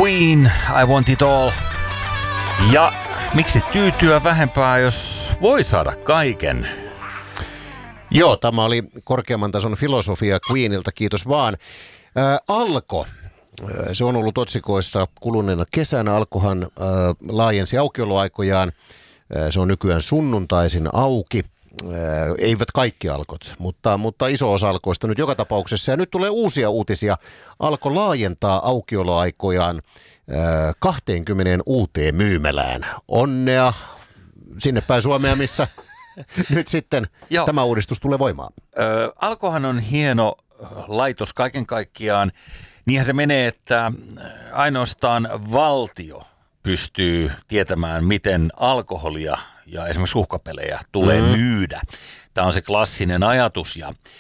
Queen, I Want It All. Ja miksi tyytyä vähempää, jos voi saada kaiken? Joo, tämä oli korkeamman tason filosofia Queenilta, kiitos vaan. Alko, se on ollut otsikoissa kuluneena kesänä. Alkohan laajensi aukioloaikojaan. Se on nykyään sunnuntaisin auki. Eivät kaikki Alkot, mutta iso osa Alkoista nyt joka tapauksessa. Ja nyt tulee uusia uutisia. Alko laajentaa aukioloaikojaan 20 uuteen myymälään. Onnea sinne päin Suomea, missä nyt sitten tämä uudistus tulee voimaan. Alkohan on hieno laitos kaiken kaikkiaan. Niinhän se menee, että ainoastaan valtio pystyy tietämään, miten alkoholia ja esimerkiksi uhkapelejä tulee myydä. Tämä on se klassinen ajatus.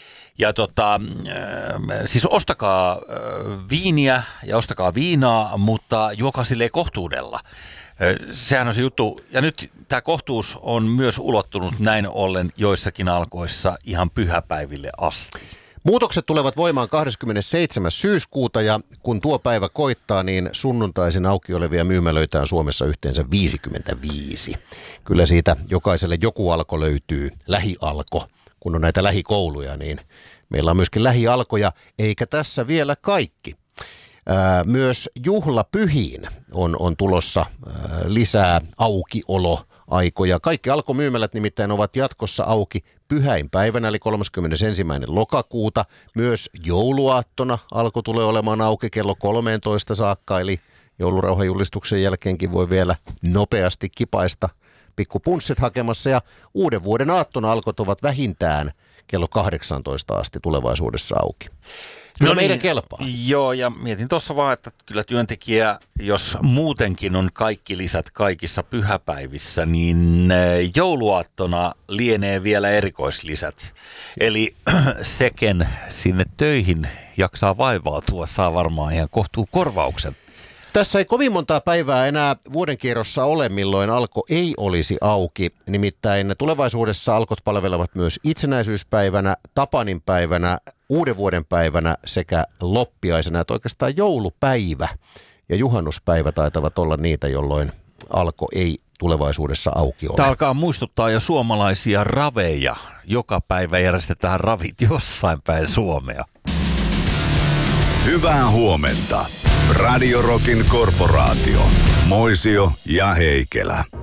Siis ostakaa viiniä ja ostakaa viinaa, mutta juokaa silleen kohtuudella. Sehän on se juttu. Ja nyt tämä kohtuus on myös ulottunut näin ollen joissakin Alkoissa ihan pyhäpäiville asti. Muutokset tulevat voimaan 27. syyskuuta ja kun tuo päivä koittaa, niin sunnuntaisin auki olevia myymälöitä on Suomessa yhteensä 55. Kyllä siitä jokaiselle joku Alko löytyy, lähialko. Kun on näitä lähikouluja, niin meillä on myöskin lähialkoja, eikä tässä vielä kaikki. Myös juhlapyhiin on tulossa lisää aukioloaikoja. Kaikki Alko-myymälät nimittäin ovat jatkossa auki pyhäinpäivänä, eli 31. lokakuuta. Myös jouluaattona Alko tulee olemaan auki kello 13 saakka, eli joulurauhajulistuksen jälkeenkin voi vielä nopeasti kipaista pikkupunssit hakemassa. Ja uuden vuoden aattona Alkot ovat vähintään kello 18 asti tulevaisuudessa auki. No meidän kelpaa. Joo, ja mietin tuossa vaan, että kyllä työntekijä, jos muutenkin on kaikki lisät kaikissa pyhäpäivissä, niin jouluaattona lienee vielä erikoislisät. Eli seken sinne töihin jaksaa vaivautua, saa varmaan ihan kohtuu korvauksen. Tässä ei kovin montaa päivää enää vuoden kierrossa ole, milloin Alko ei olisi auki. Nimittäin tulevaisuudessa Alkot palvelevat myös itsenäisyyspäivänä, Tapaninpäivänä, uuden vuoden päivänä sekä loppiaisena. Että oikeastaan joulupäivä ja juhannuspäivä taitavat olla niitä, jolloin Alko ei tulevaisuudessa auki ole. Tämä alkaa muistuttaa jo suomalaisia raveja. Joka päivä järjestetään ravit jossain päin Suomea. Hyvää huomenta. Radio Rockin korporaatio. Moisio ja Heikelä.